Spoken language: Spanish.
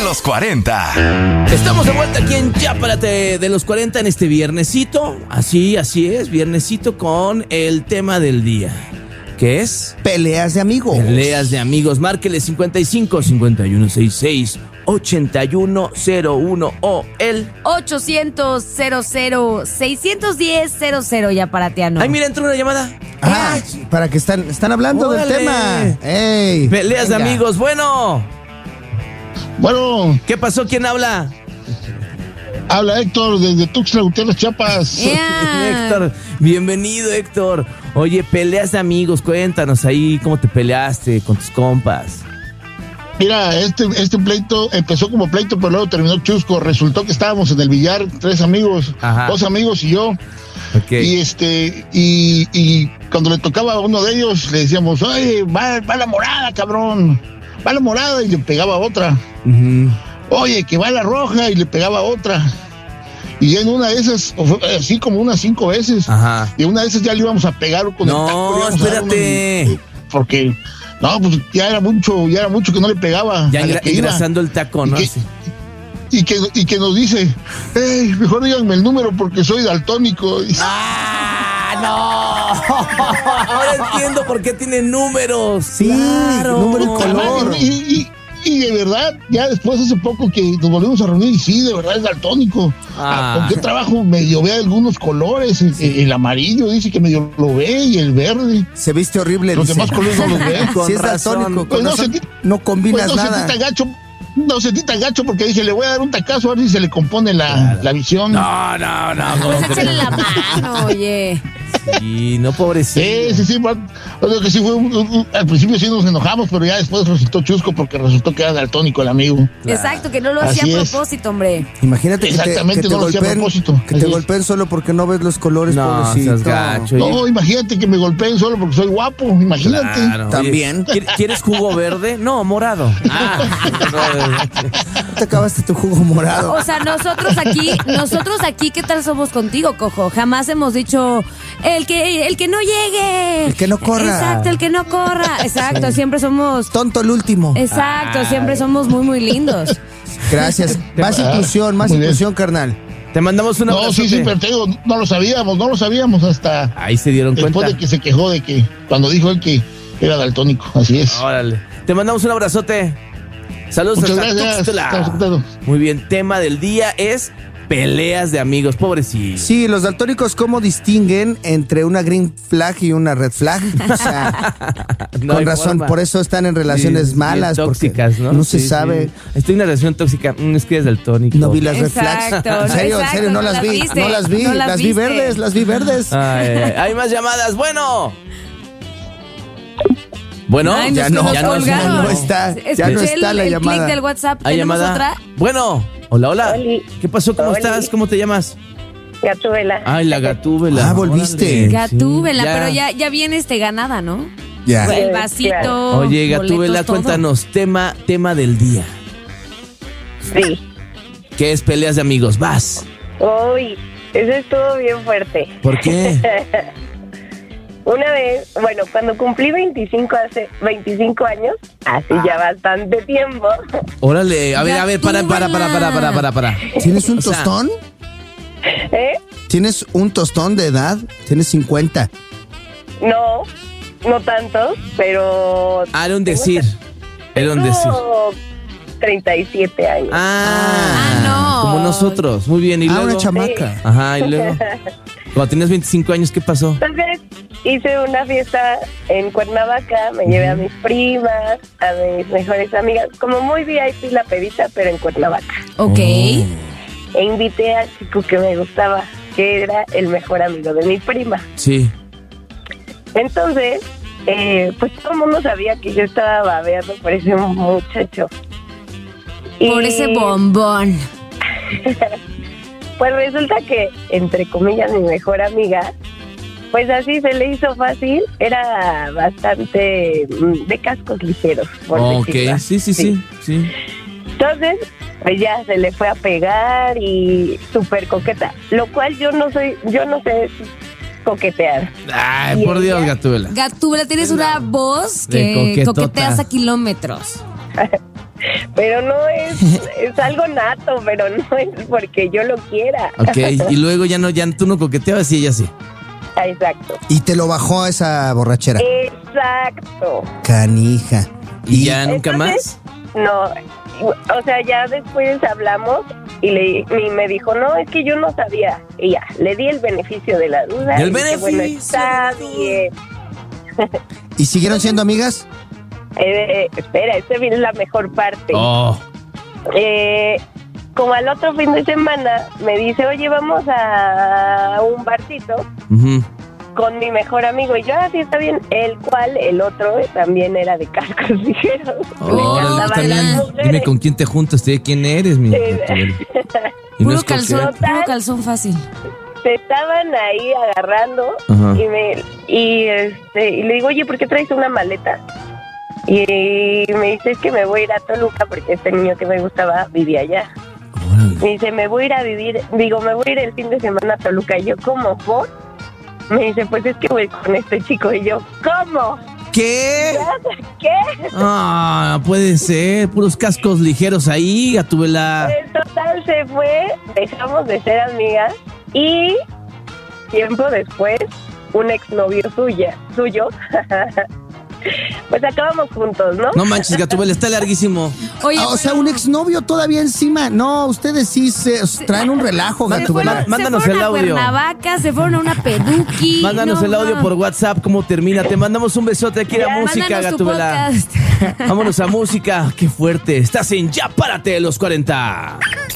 los 40. Estamos de vuelta aquí en Chápalate de los 40 en este viernesito. Así es, viernesito con el tema del día. ¿Qué es? Peleas de amigos. Peleas de amigos. Márquele 55 5166 8101 o el 800 00 610 00 ya para Tiano. Ay, mira, entró una llamada. Para que están hablando Órale. del tema. Ey, Peleas venga. de amigos. Bueno, ¿qué pasó? ¿Quién habla? Habla Héctor desde Tuxtla Gutiérrez, Chiapas. Héctor, bienvenido, Héctor. Oye, peleas de amigos, cuéntanos ahí cómo te peleaste con tus compas. Mira, este pleito empezó como pleito, pero luego terminó chusco. Resultó que estábamos en el billar, 3 amigos, Ajá. 2 amigos y yo. Okay. Y cuando le tocaba a uno de ellos, le decíamos, oye, va la morada, cabrón. Va la morada, y le pegaba otra. Uh-huh. Oye, que va la roja, y le pegaba otra. Y en una de esas, así como unas 5 veces. Ajá. Y una de esas ya le íbamos a pegar con el taco. No, le íbamos a dar espérate. porque, no, pues ya era mucho que no le pegaba. Ya a la que iba. engrasando el taco, ¿no? Y que nos dice, mejor díganme el número porque soy daltónico. ¡Ah, no! Ahora entiendo por qué tiene números. Sí, claro. número y color. Y de verdad, ya después hace poco que nos volvimos a reunir, y sí, de verdad es daltónico. ¿Con qué trabajo? Medio ve algunos colores, el amarillo dice que medio lo ve, y el verde. Se viste horrible. Los dice. demás colores no los ve. Si es razón. daltónico, Pues no no combinas Pues no nada. sentí tan gacho porque dije, le voy a dar un tacazo a ver si se le compone la visión. No. Pues échale la mano, oye. Sí, no, pobrecito. Sí, lo que sí fue al principio sí nos enojamos, pero ya después resultó chusco porque resultó que era daltónico el amigo. Claro. Exacto, que no lo hacía Así a es. propósito, hombre. Imagínate que Exactamente, te no lo hacía a golpeen, propósito. que Así te es. golpeen solo porque no ves los colores, No, pobrecito. seas gacho. No, imagínate que me golpeen solo porque soy guapo, imagínate. Claro. También. Oye, ¿quieres jugo verde? No, morado. Te acabaste tu jugo morado. O sea, nosotros aquí, ¿qué tal somos contigo, Cojo? Jamás hemos dicho el que no llegue. El que no corra. Exacto, el que no corra. Exacto, Sí. siempre somos. Tonto el último. Exacto, siempre somos muy, muy lindos. Gracias. Más Muy bien. inclusión, carnal. Te mandamos una No, sí, pero te digo, no lo sabíamos hasta Ahí se dieron después cuenta. de que se quejó de que, cuando dijo él que era daltónico, así es. Órale. Te mandamos un abrazote. Saludos Muchas hasta gracias. Tuxtla. Estamos escuchando. Muy bien, tema del día es peleas de amigos, pobrecito. Sí, los daltónicos, ¿cómo distinguen entre una green flag y una red flag? O sea, No con hay razón, forma. por eso están en relaciones Sí, malas. bien porque tóxicas, ¿no? No se Sí, sabe. sí. Estoy en una relación tóxica. Es que eres daltónico. No vi las red flags. Exacto, En serio, exacto, no las vi. viste, No las vi. no Las vi viste. verdes, las vi verdes. Ay, hay más llamadas. Bueno. Bueno, Ay, Ya nos no, colgaron. no está. Ya Escuché no está la el clic llamada. del WhatsApp. ¿hay ¿Tenemos llamada? otra? Bueno. Hola. Oli. ¿Qué pasó? ¿Cómo Oli. estás? ¿Cómo te llamas? Gatúbela. Ay, la Gatúbela. Ah, volviste. Órale. Gatúbela, Sí, pero ya viene ganada, ¿no? Ya. El vasito. Claro. Oye, Gatúbela, boletos, todo. cuéntanos, tema del día. Sí. ¿Qué es peleas de amigos? Vas. Uy, eso estuvo bien fuerte. ¿Por qué? Una vez, bueno, cuando cumplí 25 años, así ya bastante tiempo. Órale, a ver, para. ¿Tienes un O sea, tostón? ¿Eh? ¿Tienes un tostón de edad? Tienes 50. No tanto, pero... Era un decir. Era un decir. Tengo 37 años. no. Como nosotros. Muy bien, y luego. Una chamaca. Ajá, y luego. Cuando tienes 25 años, ¿qué pasó? Entonces hice una fiesta en Cuernavaca, me llevé a mis primas, a mis mejores amigas, como muy VIP la pedita, pero en Cuernavaca. Ok. E invité al chico que me gustaba, que era el mejor amigo de mi prima. Sí. Entonces, pues todo el mundo sabía que yo estaba babeando por ese muchacho. Por ese bombón. Pues resulta que, entre comillas, mi mejor amiga, pues así se le hizo fácil, era bastante de cascos ligeros, por decirlo Ok, así. sí. Entonces, pues ya se le fue a pegar y súper coqueta, lo cual yo no sé coquetear. Ay, Y por Dios, ella- Gatúbela. Gatúbela, tienes una voz De que coquetota. coqueteas a kilómetros. Pero no es algo nato, pero no es porque yo lo quiera. Ok, y luego ya tú no coqueteabas y ella sí. Exacto. Y te lo bajó esa borrachera. Exacto. Canija. ¿Y ya nunca Entonces, más? No, o sea, ya después hablamos y me dijo, no, es que yo no sabía. Y ya, le di el beneficio de la duda. El y dije, beneficio bueno, está de la bien. ¿Y siguieron siendo amigas? Espera, esta viene la mejor parte. Oh. Como al otro fin de semana me dice, oye, vamos a un barcito Ujú. con mi mejor amigo. Y yo, sí, está bien. El otro también era de cascos ligeros. Le Órale, encantaban también. las mujeres. Dime con quién te juntas, te quién eres, mi Gatubela. Y no Puro es calzón, coqueta. puro calzón fácil. Se estaban ahí agarrando. Ajá. Y le digo, oye, ¿por qué traes una maleta? Y me dice, es que me voy a ir a Toluca porque este niño que me gustaba vivía allá. Órale. Me dice, me voy a ir el fin de semana a Toluca. Y yo, ¿cómo? ¿Por? Me dice, pues es que voy con este chico. Y yo, ¿cómo? ¿Qué? ¿Qué? Ah, puede ser. Puros cascos ligeros ahí, Gatubela. En total se fue, dejamos de ser amigas y tiempo después un exnovio suyo pues acabamos juntos, ¿no? No manches, Gatubela, está larguísimo. Oye, O sea, un exnovio todavía encima. No, ustedes sí se traen un relajo, Gatubela. Mándanos se fueron el audio. a Cuernavaca, se fueron a una peduqui. Mándanos no, el audio no. por WhatsApp, cómo termina. Te mandamos un besote aquí a la música, Mándanos tu Gatubela. podcast. Vámonos a música. Qué fuerte. Estás en Ya Párate de los 40.